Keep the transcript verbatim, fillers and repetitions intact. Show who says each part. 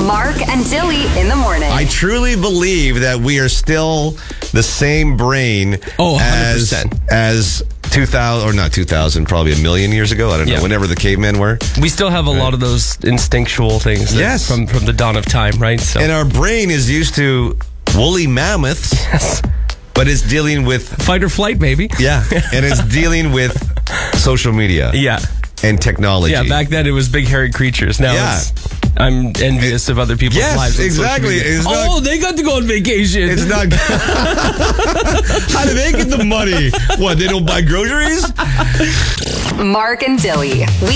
Speaker 1: Mark and Dilly in the morning.
Speaker 2: I truly believe that we are still the same brain
Speaker 3: Oh, one hundred
Speaker 2: as
Speaker 3: percent.
Speaker 2: as two thousand, or not two thousand, probably a million years ago. I don't know,
Speaker 3: Yeah.
Speaker 2: whenever the cavemen were.
Speaker 3: We still have a lot of those instinctual things that-
Speaker 2: Yes.
Speaker 3: from, from the dawn of time, right? So
Speaker 2: And our brain is used to woolly mammoths,
Speaker 3: yes.
Speaker 2: but it's dealing with,
Speaker 3: Fight or flight, maybe.
Speaker 2: yeah, and it's dealing with social media
Speaker 3: Yeah.
Speaker 2: and technology.
Speaker 3: Yeah, back then it was big hairy creatures. Now
Speaker 2: Yeah.
Speaker 3: it's, I'm envious of other people's
Speaker 2: Yes,
Speaker 3: lives. on social
Speaker 2: exactly.
Speaker 3: media.
Speaker 2: It's not-
Speaker 3: oh, they got to go on vacation.
Speaker 2: It's not. How do they get the money? What, they don't buy groceries?
Speaker 1: Mark and Dilly.